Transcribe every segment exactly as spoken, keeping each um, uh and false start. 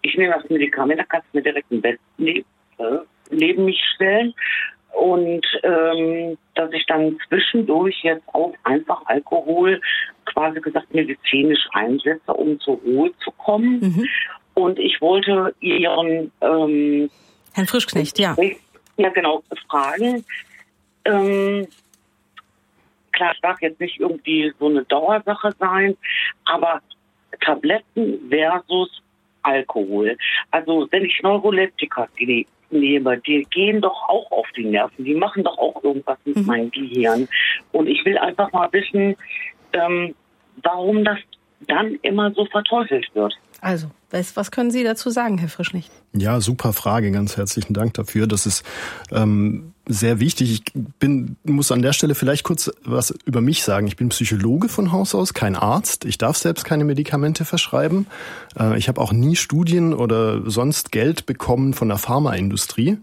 ich nehme das Medikament, da kannst du mir direkt ein Bett ne- äh, neben mich stellen. Und ähm, dass ich dann zwischendurch jetzt auch einfach Alkohol quasi gesagt medizinisch einsetze, um zur Ruhe zu kommen. Mhm. Und ich wollte Ihren ähm, Herrn Frischknecht, ja. Ja, genau, fragen. Ähm, klar, es darf jetzt nicht irgendwie so eine Dauersache sein, aber Tabletten versus Alkohol. Also wenn ich Neuroleptika nehme, die gehen doch auch auf die Nerven. Die machen doch auch irgendwas mit mhm. meinem Gehirn. Und ich will einfach mal wissen, ähm, warum das dann immer so verteufelt wird. Also, was, was können Sie dazu sagen, Herr Frischknecht? Ja, super Frage. Ganz herzlichen Dank dafür. Das ist ähm, sehr wichtig. Ich bin, muss an der Stelle vielleicht kurz was über mich sagen. Ich bin Psychologe von Haus aus, kein Arzt. Ich darf selbst keine Medikamente verschreiben. Äh, ich habe auch nie Studien oder sonst Geld bekommen von der Pharmaindustrie.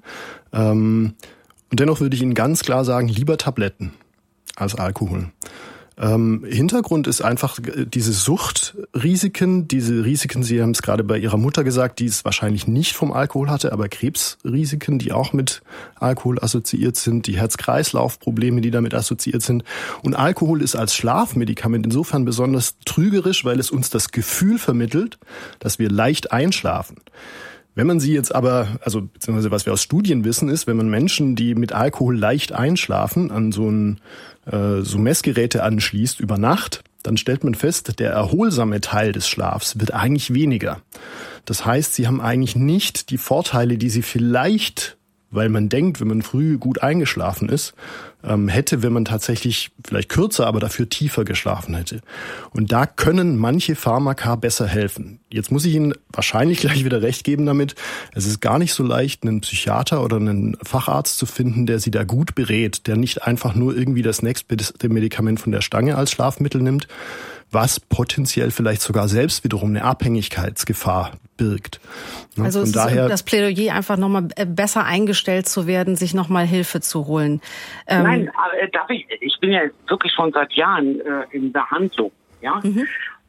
Ähm, und dennoch würde ich Ihnen ganz klar sagen, lieber Tabletten als Alkohol. Ähm, Hintergrund ist einfach diese Suchtrisiken, diese Risiken, Sie haben es gerade bei Ihrer Mutter gesagt, die es wahrscheinlich nicht vom Alkohol hatte, aber Krebsrisiken, die auch mit Alkohol assoziiert sind, die Herz-Kreislauf-Probleme, die damit assoziiert sind. Und Alkohol ist als Schlafmedikament insofern besonders trügerisch, weil es uns das Gefühl vermittelt, dass wir leicht einschlafen. Wenn man sie jetzt aber, also beziehungsweise was wir aus Studien wissen, ist, wenn man Menschen, die mit Alkohol leicht einschlafen, an so ein äh, so Messgeräte anschließt über Nacht, dann stellt man fest, der erholsame Teil des Schlafs wird eigentlich weniger. Das heißt, sie haben eigentlich nicht die Vorteile, die sie vielleicht, weil man denkt, wenn man früh gut eingeschlafen ist, ähm, hätte, wenn man tatsächlich vielleicht kürzer, aber dafür tiefer geschlafen hätte. Und da können manche Pharmaka besser helfen. Jetzt muss ich Ihnen wahrscheinlich gleich wieder recht geben damit. Es ist gar nicht so leicht, einen Psychiater oder einen Facharzt zu finden, der Sie da gut berät, der nicht einfach nur irgendwie das nächstbeste Medikament von der Stange als Schlafmittel nimmt, was potenziell vielleicht sogar selbst wiederum eine Abhängigkeitsgefahr birgt. Also es ist das Plädoyer, einfach nochmal besser eingestellt zu werden, sich nochmal Hilfe zu holen. Ähm Nein, aber darf ich, ich bin ja wirklich schon seit Jahren äh, in Behandlung, ja. Mhm.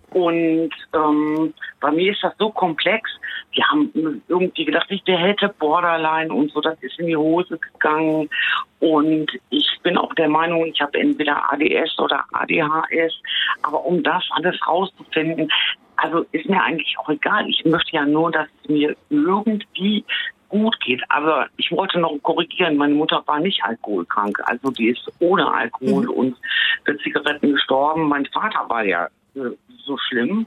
Und ähm, bei mir ist das so komplex. Wir haben irgendwie gedacht, ich der hätte Borderline und so, das ist in die Hose gegangen. Und ich bin auch der Meinung, ich habe entweder A D S oder A D H S. Aber um das alles rauszufinden, also ist mir eigentlich auch egal. Ich möchte ja nur, dass es mir irgendwie gut geht. Aber ich wollte noch korrigieren, meine Mutter war nicht alkoholkrank. Also die ist ohne Alkohol mhm. und Zigaretten gestorben. Mein Vater war ja äh, so schlimm.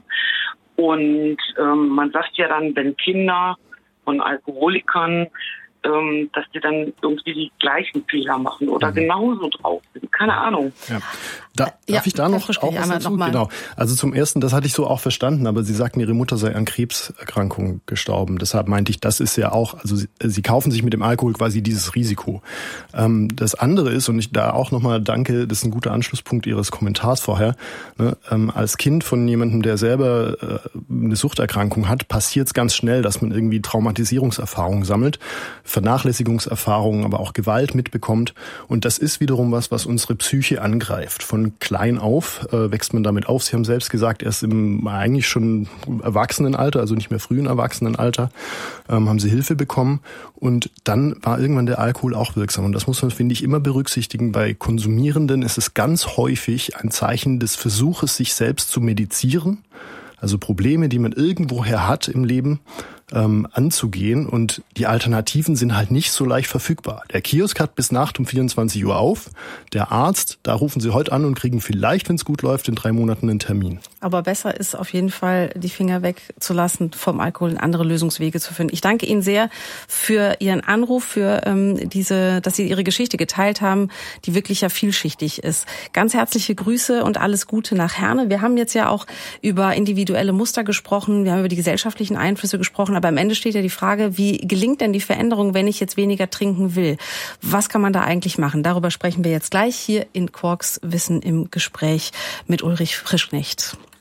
Und ähm, man sagt ja dann, wenn Kinder von Alkoholikern, ähm, dass die dann irgendwie die gleichen Fehler machen oder mhm. genauso drauf sind. Keine Ahnung. Ja. Da, darf ja, ich da noch auch was dazu? Genau. Also zum Ersten, das hatte ich so auch verstanden, aber Sie sagten, Ihre Mutter sei an Krebserkrankungen gestorben. Deshalb meinte ich, das ist ja auch, also Sie, Sie kaufen sich mit dem Alkohol quasi dieses Risiko. Ähm, das andere ist, und ich da auch nochmal danke, das ist ein guter Anschlusspunkt Ihres Kommentars vorher, ne, ähm, als Kind von jemandem, der selber äh, eine Suchterkrankung hat, passiert es ganz schnell, dass man irgendwie Traumatisierungserfahrungen sammelt, Vernachlässigungserfahrungen, aber auch Gewalt mitbekommt. Und das ist wiederum was, was unsere Psyche angreift. Von klein auf äh, wächst man damit auf. Sie haben selbst gesagt, erst im eigentlich schon Erwachsenenalter, also nicht mehr frühen Erwachsenenalter, ähm, haben Sie Hilfe bekommen. Und dann war irgendwann der Alkohol auch wirksam. Und das muss man, finde ich, immer berücksichtigen. Bei Konsumierenden ist es ganz häufig ein Zeichen des Versuches, sich selbst zu medizieren. Also Probleme, die man irgendwoher hat im Leben, ähm, anzugehen. Und die Alternativen sind halt nicht so leicht verfügbar. Der Kiosk hat bis Nacht um vierundzwanzig Uhr auf. Der Arzt, da rufen Sie heute an und kriegen vielleicht, wenn es gut läuft, in drei Monaten einen Termin. Aber besser ist auf jeden Fall, die Finger wegzulassen vom Alkohol und andere Lösungswege zu finden. Ich danke Ihnen sehr für Ihren Anruf, für ähm, diese, dass Sie Ihre Geschichte geteilt haben, die wirklich ja vielschichtig ist. Ganz herzliche Grüße und alles Gute nach Herne. Wir haben jetzt ja auch über individuelle Muster gesprochen, wir haben über die gesellschaftlichen Einflüsse gesprochen, aber am Ende steht ja die Frage, wie gelingt denn die Veränderung, wenn ich jetzt weniger trinken will? Was kann man da eigentlich machen? Darüber sprechen wir jetzt gleich hier in Quarks Wissen im Gespräch mit Ulrich Frischknecht.